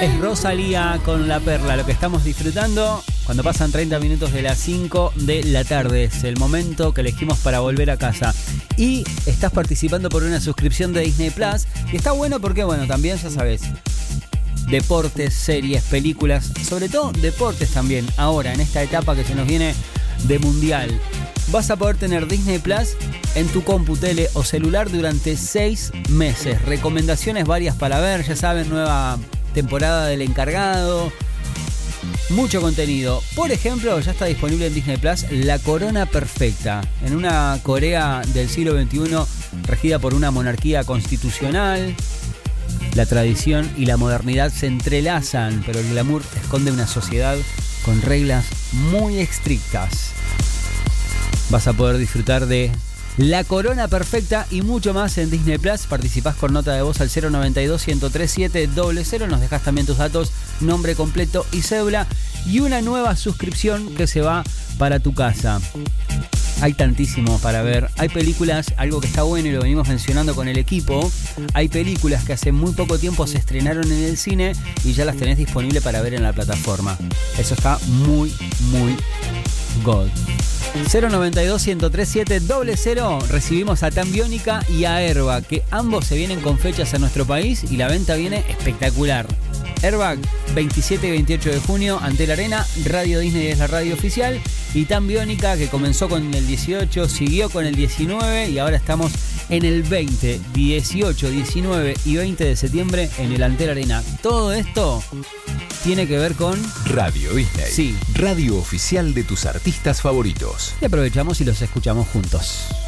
Es Rosalía con La Perla, lo que estamos disfrutando cuando pasan 30 minutos de las 5 de la tarde. Es el momento que elegimos para volver a casa. Y estás participando por una suscripción de Disney Plus. Y está bueno porque, bueno, también ya sabes, deportes, series, películas, sobre todo deportes también. Ahora, en esta etapa que se nos viene de mundial, vas a poder tener Disney Plus en tu compu, tele o celular durante 6 meses. Recomendaciones varias para ver, ya saben, nueva temporada del Encargado, mucho contenido. Por ejemplo, ya está disponible en Disney Plus La Corona Perfecta, en una Corea del siglo XXI regida por una monarquía constitucional. La tradición y la modernidad se entrelazan, pero el glamour esconde una sociedad con reglas muy estrictas. Vas a poder disfrutar de La Corona Perfecta y mucho más en Disney Plus. Participás con nota de voz al 092-103-700. Nos dejas también tus datos, nombre completo y cédula. Y una nueva suscripción que se va para tu casa. Hay tantísimo para ver. Hay películas, algo que está bueno y lo venimos mencionando con el equipo. Hay películas que hace muy poco tiempo se estrenaron en el cine y ya las tenés disponibles para ver en la plataforma. Eso está muy, muy God. 092-103-700. Recibimos a Tan Biónica y a Airbag, que ambos se vienen con fechas a nuestro país y la venta viene espectacular. Airbag, 27 y 28 de junio, Antel Arena. Radio Disney es la radio oficial. Y Tan Biónica, que comenzó con el 18, siguió con el 19 y ahora estamos en el 20, 18, 19 y 20 de septiembre en el Antel Arena. Todo esto tiene que ver con Radio Disney. Sí. Radio oficial de tus artistas favoritos. Y aprovechamos y los escuchamos juntos.